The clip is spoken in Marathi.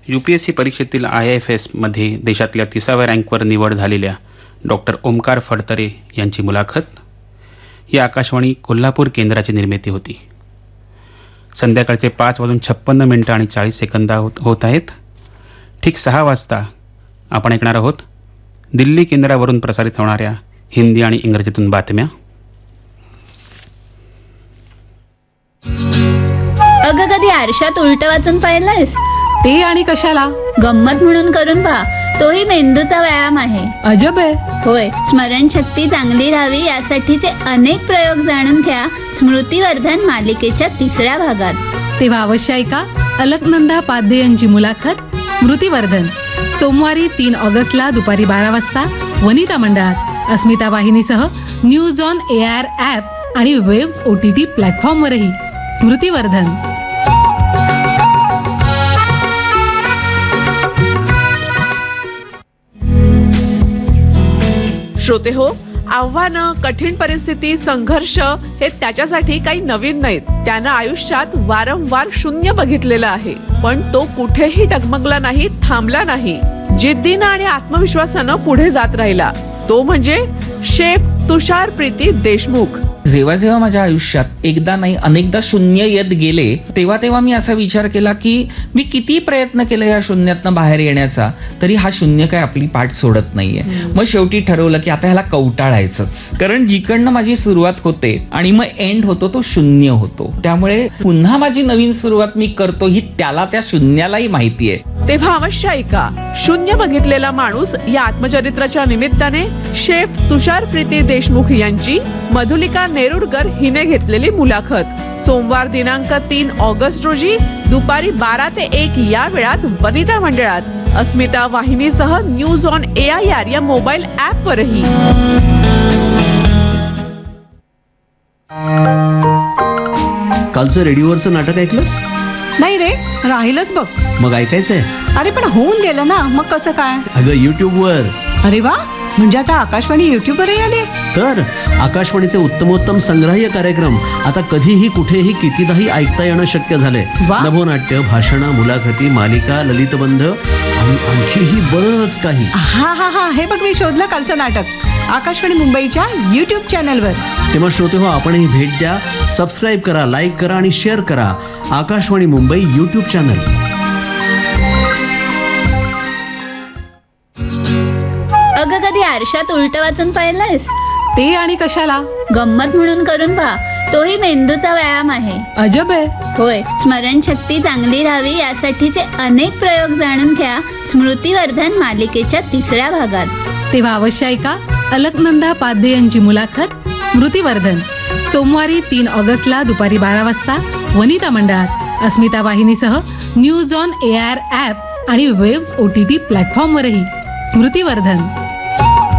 UPSC परीक्षेतील IIFS मध्ये देशातल्या 30व्या रँकवर निवड झालेल्या डॉक्टर ओमकार फडतरे यांची मुलाखत. ही आकाशवाणी कोल्हापूर केंद्राची निर्मिती होती. संध्याकाळचे 5:56 होत आहेत. ठीक 6 वाजता आपण ऐकणार आहोत दिल्ली केंद्रावरून प्रसारित होणाऱ्या हिंदी आणि इंग्रजीतून बातम्या. अगं कधी आरशात उलट वाचून पाहिलंयस? ते आणि कशाला? गंमत म्हणून करून पहा, तोही मेंदूचा व्यायाम आहे. अजब आहे. होय, स्मरणशक्ती चांगली राहावी यासाठीचे अनेक प्रयोग जाणून घ्या स्मृतिवर्धन मालिकेच्या 3ऱ्या भागात. तेव्हा अवश्य ऐका अलकनंदा पाध्ये यांची मुलाखत स्मृतिवर्धन. सोमवारी 3 ऑगस्टला दुपारी 12 वाजता वनिता मंडळात अस्मिता वाहिनीसह न्यूज ऑन AIR ॲप आणि वेव्स OTT प्लॅटफॉर्मवरही. स्मृतिवर्धन. श्रोते हो, आव्हानं, कठीण परिस्थिती, संघर्ष हे त्याच्यासाठी काही नवीन नाहीत. त्यानं आयुष्यात वारंवार शून्य बघितलेलं आहे, पण तो कुठेही डगमगला नाही, थांबला नाही. जिद्दीनं आणि आत्मविश्वासानं पुढे जात राहिला. तो म्हणजे शेफ तुषार प्रीती देशमुख. जेव्हा जेव्हा माझ्या आयुष्यात एकदा नाही अनेकदा शून्य येत गेले, तेव्हा तेव्हा मी असा विचार केला की मी किती प्रयत्न केले या शून्यातनं बाहेर येण्याचा, तरी हा शून्य काय आपली पाठ सोडत नाहीये. मग शेवटी ठरवलं की आता ह्याला कवटाळायचंच, कारण जिकडनं माझी सुरुवात होते आणि मग एंड होतो तो शून्य होतो. त्यामुळे पुन्हा माझी नवीन सुरुवात मी करतो ही त्याला, त्या शून्यालाही माहिती आहे. तेव्हा अवश्य ऐका शून्य बघितलेला माणूस या आत्मचरित्राच्या निमित्ताने शेफ तुषार प्रीती देशमुख यांची मधुलिका नेरुरकर हिने घेतलेली मुलाखत. सोमवार दिनांक 3 ऑगस्ट रोजी दुपारी 12 ते 1 या वेळात वनिता मंडळात अस्मिता वाहिनीसह न्यूज ऑन AIR या मोबाईल ॲपवरही. कालचं रेडिओवरचं नाटक ऐकलंस? नाही रे, राहिलंच बघ. मग ऐकायचंय? अरे पण होऊन गेलं ना, मग कसं काय? अगं YouTubeवर. अरे वा, म्हणजे आता आकाशवाणी YouTubeवरही आले. तर आकाशवाणीचे उत्तमोत्तम संग्राह्य कार्यक्रम आता कधीही कुठेही कितीदाही ऐकता येणं शक्य झालंय. वा. नभोनाट्य, भाषणं, मुलाखती, मालिका, ललितबंध आणि आणखीही बरंच काही. हा हा हा, हे बघ मी शोधलं कालचं नाटक आकाशवाणी मुंबईच्या YouTube चॅनलवर. तेव्हा श्रोते हो, आपणही भेट द्या, सबस्क्राईब करा, लाईक करा आणि शेअर करा आकाशवाणी मुंबई YouTube चॅनल. अगं कधी आरशात उलट वाचून पाहिलंयस? ते आणि कशाला? गंमत म्हणून करून पहा, तोही मेंदूचा व्यायाम आहे. अजब आहे. होय, स्मरणशक्ती चांगली राहावी यासाठीचे अनेक प्रयोग जाणून घ्या स्मृतिवर्धन मालिकेच्या 3ऱ्या भागात. तेव्हा अवश्य ऐका अलकनंदा पाध्ये यांची मुलाखत स्मृतिवर्धन. सोमवारी 3 ऑगस्टला दुपारी 12 वाजता वनिता मंडळात अस्मिता वाहिनीसह न्यूज ऑन AIR ॲप आणि वेव्स OTT प्लॅटफॉर्मवरही. स्मृतिवर्धन.